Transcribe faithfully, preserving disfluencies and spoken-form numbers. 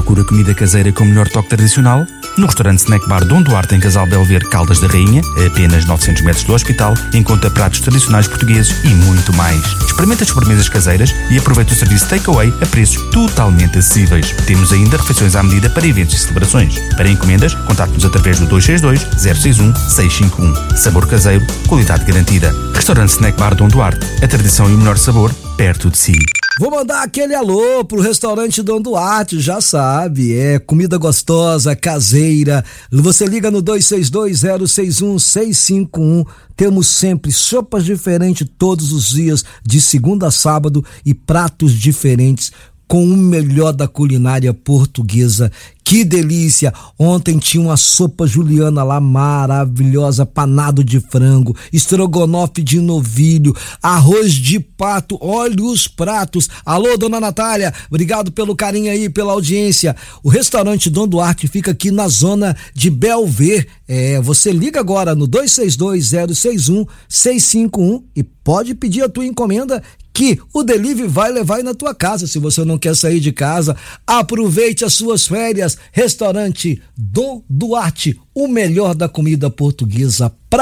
Procura comida caseira com o melhor toque tradicional? No restaurante Snack Bar Dom Duarte, em Casal Belver, Caldas da Rainha, a apenas novecentos metros do hospital, encontra pratos tradicionais portugueses e muito mais. Experimenta as sobremesas caseiras e aproveita o serviço takeaway a preços totalmente acessíveis. Temos ainda refeições à medida para eventos e celebrações. Para encomendas, contacte-nos através do dois seis dois, zero seis um, seis cinco um. Sabor caseiro, qualidade garantida. Restaurante Snack Bar Dom Duarte, a tradição e o melhor sabor perto de si. Vou mandar aquele alô pro restaurante Dom Duarte, já sabe, é comida gostosa, caseira. Você liga no dois seis dois, zero seis um, seis cinco um. Temos sempre sopas diferentes todos os dias, de segunda a sábado, e pratos diferentes com o melhor da culinária portuguesa. Que delícia! Ontem tinha uma sopa juliana lá maravilhosa, panado de frango, estrogonofe de novilho, arroz de pato. Olha os pratos. Alô, dona Natália, obrigado pelo carinho aí, pela audiência. O restaurante Dom Duarte fica aqui na zona de Belver. É, você liga agora no dois seis dois, zero seis um, seis cinco um e pode pedir a tua encomenda, que o delivery vai levar aí na tua casa. Se você não quer sair de casa, aproveite as suas férias. Restaurante Dom Duarte, o melhor da comida portuguesa pra